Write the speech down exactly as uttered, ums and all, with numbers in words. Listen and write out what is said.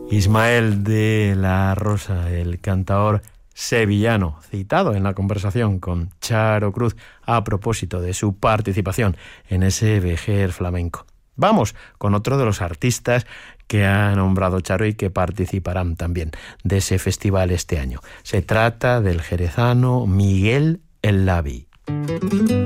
Ismael de la Rosa, el cantaor sevillano, citado en la conversación con Charo Cruz a propósito de su participación en ese Vejer flamenco. Vamos con otro de los artistas que ha nombrado Charo y que participarán también de ese festival este año. Se trata del jerezano Miguel El Labi.